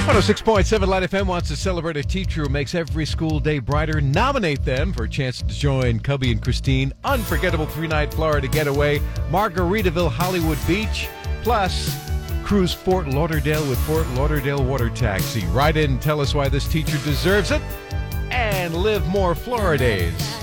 106.7 Light FM wants to celebrate a teacher who makes every school day brighter. Nominate them for a chance to join Cubby and Christine. Unforgettable 3-night Florida getaway. Margaritaville, Hollywood Beach. Plus, cruise Fort Lauderdale with Fort Lauderdale Water Taxi. Write in and tell us why this teacher deserves it. And live more Florida days.